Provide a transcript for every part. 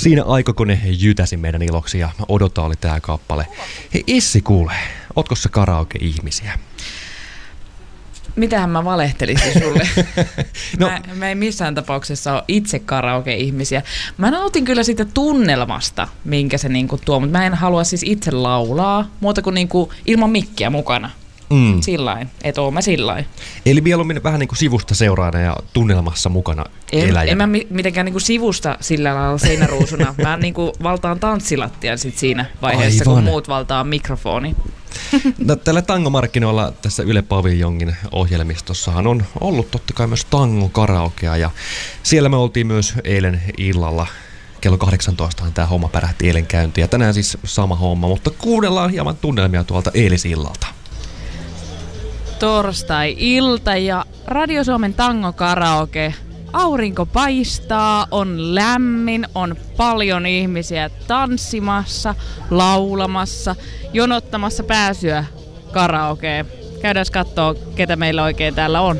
Siinä aikakone jytäsi meidän iloksi ja odota oli tää kappale. Hei Issi kuule, ootko sä karaoke-ihmisiä? Mitähän mä valehtelisin sulle? Mä en missään tapauksessa ole itse karaoke-ihmisiä. Mä nautin kyllä siitä tunnelmasta, minkä se niinku tuo, mutta mä en halua siis itse laulaa, muuta kuin niinku ilman mikkiä mukana. Sillain, et oo mä sillain. Eli mieluummin vähän niin kuin sivusta seuraana ja tunnelmassa mukana eläjänä. En mä mitenkään niinku sivusta sillä lailla seinäruusuna. Mä niinku valtaan tanssilattian sit siinä vaiheessa, kun muut valtaa mikrofoni. No, tällä tangomarkkinoilla tässä Yle Paviljongin ohjelmistossahan on ollut totta kai myös tango-karaokea ja siellä me oltiin myös eilen illalla. Kello 18 tämä homma pärähti eilen käyntiin ja tänään siis sama homma, mutta kuunnellaan hieman tunnelmia tuolta eilisillalta. Torstai-ilta ja Radio Suomen tango-karaoke. Aurinko paistaa, on lämmin, on paljon ihmisiä tanssimassa, laulamassa, jonottamassa pääsyä karaokeen. Käydään kattoo, ketä meillä oikein täällä on.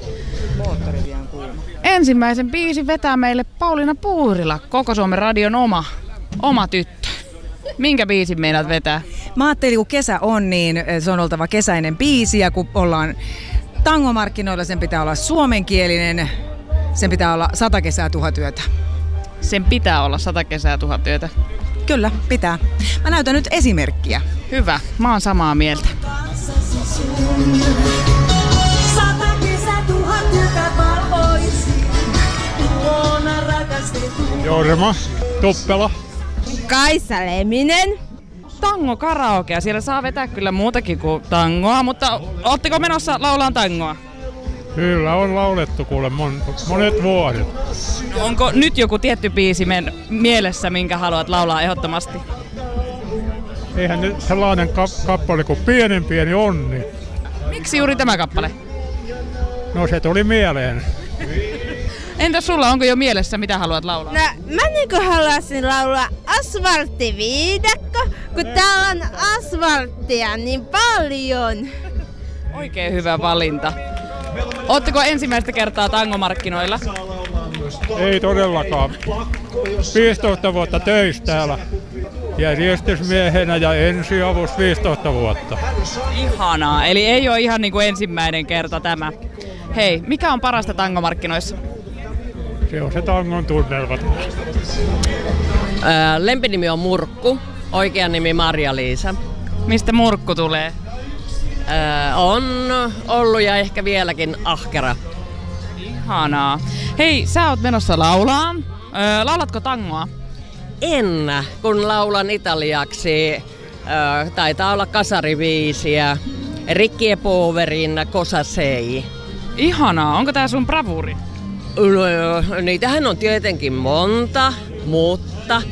Ensimmäisen biisin vetää meille Pauliina Puurila, Koko Suomen radion oma tyttö. Minkä biisin meinaat vetää? Mä ajattelin, kun kesä on, niin se on oltava kesäinen biisi ja kun ollaan tangomarkkinoilla, sen pitää olla suomenkielinen. Sen pitää olla 100 kesää 1000 yötä. Sen pitää olla 100 kesää 1000 yötä? Kyllä, pitää. Mä näytän nyt esimerkkiä. Hyvä, mä oon samaa mieltä. 100 kesää 1000 yötä valvoisi, luona rakastettu. Jorma Tuppela. Kaisa Leminen. Tango karaokea, siellä saa vetää kyllä muutakin kuin tangoa, mutta ootteko menossa laulaan tangoa? Kyllä on laulettu kuule monet vuodet. No, onko nyt joku tietty biisi mielessä, minkä haluat laulaa ehdottomasti? Eihän nyt sellainen kappale kuin Pieni onni. Miksi juuri tämä kappale? No se tuli mieleen. Entäs sulla, onko jo mielessä, mitä haluat laulaa? No, mä niinku haluaisin laulaa Asfalttiviidakko, kun täällä on asfalttia niin paljon. Oikein hyvä valinta. Ootteko ensimmäistä kertaa tangomarkkinoilla? Ei todellakaan. 15 vuotta töissä täällä. Järjestysmiehenä ja ensiavus 15 vuotta. Ihanaa, eli ei ole ihan niin kuin ensimmäinen kerta tämä. Hei, mikä on parasta tangomarkkinoissa? Se on se tangon tunnelma. Lempinimi on Murkku, oikea nimi Marja-Liisa. Mistä Murkku tulee? On ollut ja ehkä vieläkin ahkera. Ihanaa. Hei, sä oot menossa laulaa. Laulatko tangoa? En, kun laulan italiaksi. Taitaa olla kasariviisiä. Ricchi e Poverin Cosa sei. Ihanaa. Onko tää sun bravuuri? No, niitähän on tietenkin monta, mutta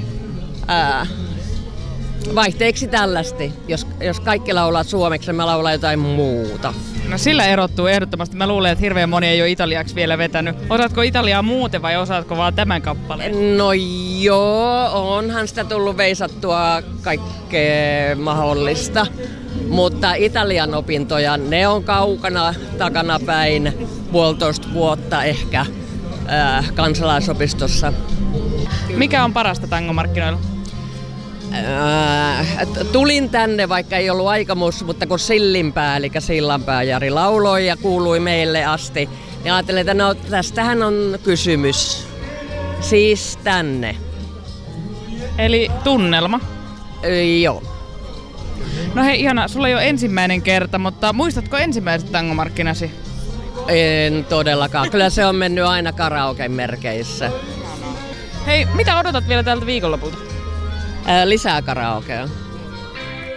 vaihteeksi tällaisesti. Jos kaikki laulaa suomeksi, mä laulan jotain muuta. No sillä erottuu ehdottomasti. Mä luulen, että hirveän moni ei ole italiaksi vielä vetänyt. Osaatko italiaa muuten vai osaatko vaan tämän kappaleen? No joo, onhan sitä tullut veisattua kaikkea mahdollista. Mutta italian opintoja, ne on kaukana takanapäin 1,5 vuotta ehkä kansalaisopistossa. Mikä on parasta tangomarkkinoilla? Tulin tänne, vaikka ei ollut aikomus, mutta kun Sillinpää, eli Sillanpää Jari lauloi ja kuului meille asti, niin ajattelin, että no tästähän on kysymys. Siis tänne. Eli tunnelma? Joo. No hei, ihana, sulla ei ole ensimmäinen kerta, mutta muistatko ensimmäiset tangomarkkinasi? En todellakaan. Kyllä se on mennyt aina karaoken merkeissä. Hei, mitä odotat vielä tältä viikonlopulta? Lisää karaokea.